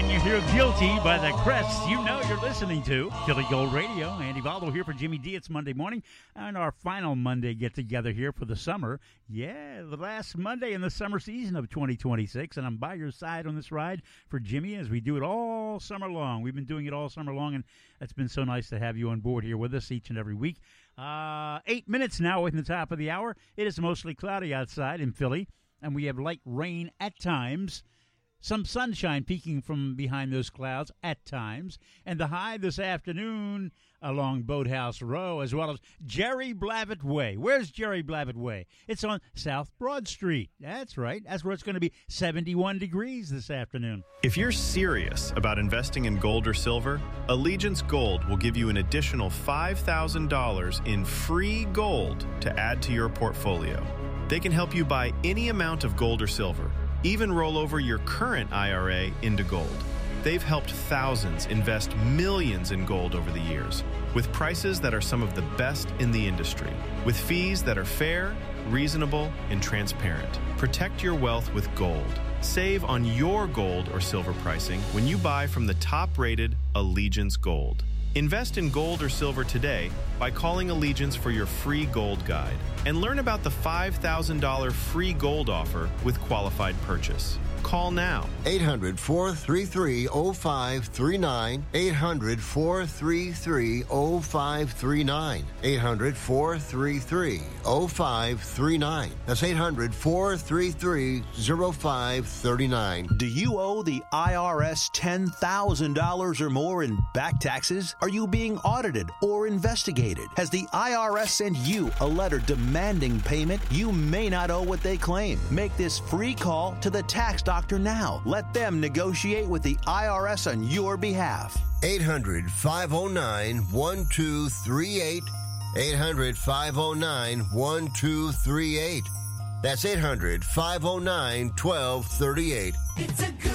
When you hear Guilty by the Crests, you know you're listening to Philly Gold Radio. Andy Valdo here for Jimmy D. It's Monday morning, and our final Monday get-together here for the summer. Yeah, the last Monday in the summer season of 2026, and I'm by your side on this ride for Jimmy as we do it all summer long. We've been doing it all summer long, and it's been so nice to have you on board here with us each and every week. 8 minutes now in the top of the hour. It is mostly cloudy outside in Philly, and we have light rain at times. Some sunshine peeking from behind those clouds at times. And the high this afternoon along Boathouse Row, as well as Jerry Blavat Way. Where's Jerry Blavat Way? It's on South Broad Street. That's right. That's where it's going to be 71 degrees this afternoon. If you're serious about investing in gold or silver, Allegiance Gold will give you an additional $5,000 in free gold to add to your portfolio. They can help you buy any amount of gold or silver, even roll over your current IRA into gold. They've helped thousands invest millions in gold over the years, with prices that are some of the best in the industry, with fees that are fair, reasonable, and transparent. Protect your wealth with gold. Save on your gold or silver pricing when you buy from the top-rated Allegiance Gold. Invest in gold or silver today by calling Allegiance for your free gold guide and learn about the $5,000 free gold offer with qualified purchase. Call now. 800-433-0539. 800-433-0539. 800-433-0539. That's 800-433-0539. Do you owe the IRS $10,000 or more in back taxes? Are you being audited or investigated? Has the IRS sent you a letter demanding payment? You may not owe what they claim. Make this free call to the tax doctor now. Let them negotiate with the IRS on your behalf. 800-509-1238. 800-509-1238. That's 800-509-1238. It's a good